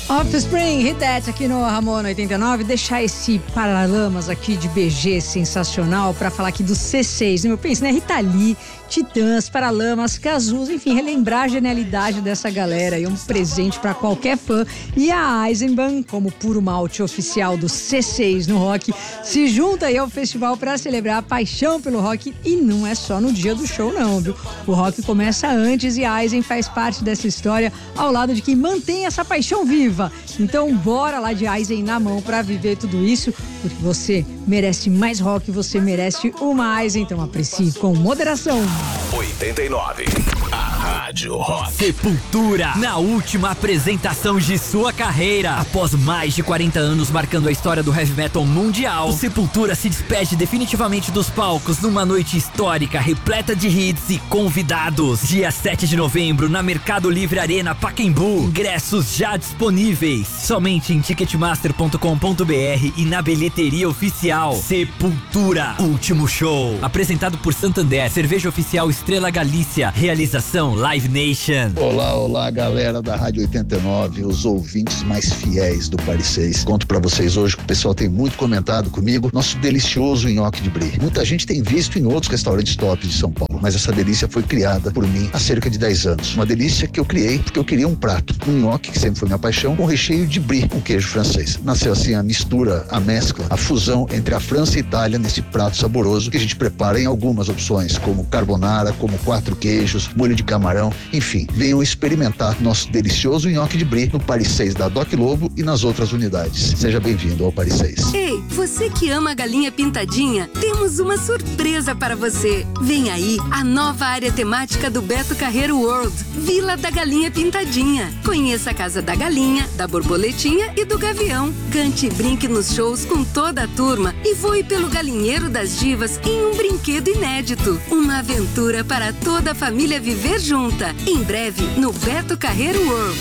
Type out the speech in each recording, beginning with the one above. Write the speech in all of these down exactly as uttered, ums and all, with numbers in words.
Offspring, Hit That aqui no Ramona oitenta e nove. Deixar esse Paralamas aqui de B G sensacional pra falar aqui do C seis. Eu penso, né? Rita Lee, Titãs, Paralamas, Cazus, enfim, relembrar a genialidade dessa galera e um presente pra qualquer fã. E a Eisenbahn, como puro malte oficial do C seis no rock, se junta aí ao festival pra celebrar a paixão pelo rock. E não é só no dia do show não, viu? O rock começa antes e a Eisen faz parte dessa história ao lado de quem mantém essa paixão viva. Então bora lá de Eisen na mão pra viver tudo isso, porque você merece mais rock, você merece uma Eisen, então aprecie com moderação. oitenta e nove, a Rádio Rock. Sepultura, na última apresentação de sua carreira. Após mais de quarenta anos marcando a história do heavy metal mundial, o Sepultura se despede definitivamente dos palcos numa noite histórica, repleta de hits e convidados. Dia sete de novembro, na Mercado Livre Arena Pacaembu. Ingressos já disponíveis somente em ticketmaster ponto com ponto b r e na bilheteria oficial. Sepultura, último show. Apresentado por Santander, cerveja oficial Estrela Galícia. Realização Live Nation. Olá, olá, galera da Rádio oitenta e nove, os ouvintes mais fiéis do Paris seis. Conto pra vocês hoje que o pessoal tem muito comentado comigo, nosso delicioso nhoque de brie. Muita gente tem visto em outros restaurantes top de São Paulo, mas essa delícia foi criada por mim há cerca de dez anos. Uma delícia que eu criei porque eu queria um prato, um nhoque, que sempre foi minha paixão, com recheio de brie, com queijo francês. Nasceu assim a mistura, a mescla, a fusão entre a França e a Itália nesse prato saboroso que a gente prepara em algumas opções, como carbonara, como quatro queijos, molho de camarão, enfim, venham experimentar nosso delicioso nhoque de brie no Paris seis da Doc Lobo e nas outras unidades. Seja bem-vindo ao Paris seis. Ei, você que ama a galinha pintadinha, temos uma surpresa para você. Vem aí a nova área temática do Beto Carreiro World, Vila da Galinha Pintadinha. Conheça a Casa da Galinha, da Borboletinha e do Gavião. Cante e brinque nos shows com toda a turma e voe pelo galinheiro das divas em um brinquedo inédito. Uma aventura para toda a família viver junta. Em breve, no Beto Carreiro World.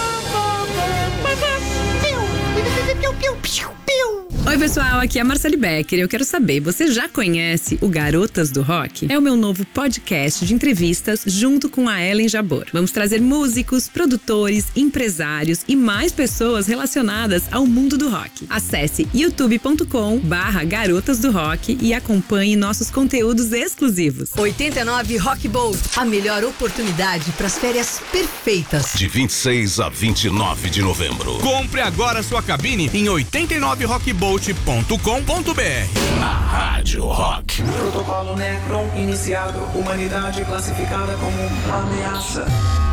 Oi pessoal, aqui é a Marcele Becker e eu quero saber, você já conhece o Garotas do Rock? É o meu novo podcast de entrevistas junto com a Ellen Jabor. Vamos trazer músicos, produtores, empresários e mais pessoas relacionadas ao mundo do rock. Acesse youtube ponto com barra Garotas do Rock e acompanhe nossos conteúdos exclusivos. oitenta e nove Rock Bolt, a melhor oportunidade para as férias perfeitas. De vinte e seis a vinte e nove de novembro. Compre agora sua cabine em oitenta e nove rock bolt ponto com ponto b r. A Rádio Rock. Protocolo Necron iniciado. Humanidade classificada como ameaça.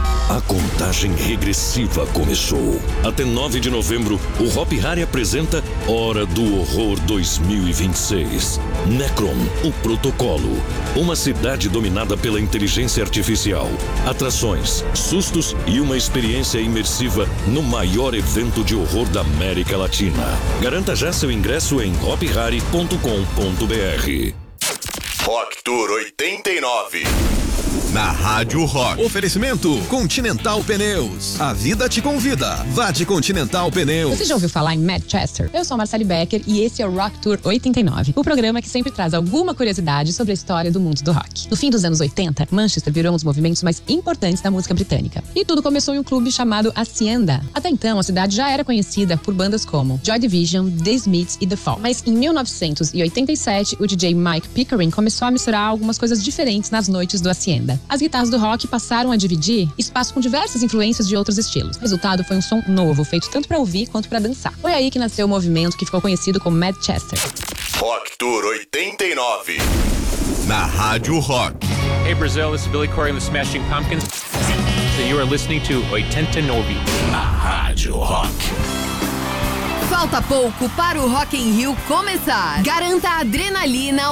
A contagem regressiva começou. Até nove de novembro, o Hop Hari apresenta Hora do Horror dois mil e vinte e seis. Necron, o protocolo. Uma cidade dominada pela inteligência artificial. Atrações, sustos e uma experiência imersiva no maior evento de horror da América Latina. Garanta já seu ingresso em hop hari ponto com ponto b r. Rock Tour oitenta e nove. Na Rádio Rock. Oferecimento Continental Pneus. A vida te convida. Vá de Continental Pneus. Você já ouviu falar em Manchester? Eu sou a Marcele Becker e esse é o Rock Tour oitenta e nove, o programa que sempre traz alguma curiosidade sobre a história do mundo do rock. No fim dos anos oitenta, Manchester virou um dos movimentos mais importantes da música britânica. E tudo começou em um clube chamado Hacienda. Até então, a cidade já era conhecida por bandas como Joy Division, The Smiths e The Fall. Mas em mil novecentos e oitenta e sete, o D J Mike Pickering começou a misturar algumas coisas diferentes nas noites do Hacienda. As guitarras do rock passaram a dividir espaço com diversas influências de outros estilos. O resultado foi um som novo, feito tanto para ouvir quanto para dançar. Foi aí que nasceu o movimento que ficou conhecido como Manchester. Rock Tour oitenta e nove. Na Rádio Rock. Hey Brazil, this is Billy Corgan and the Smashing Pumpkins. So you are listening to oitenta e nove. A Rádio Rock. Falta pouco para o Rock in Rio começar. Garanta a adrenalina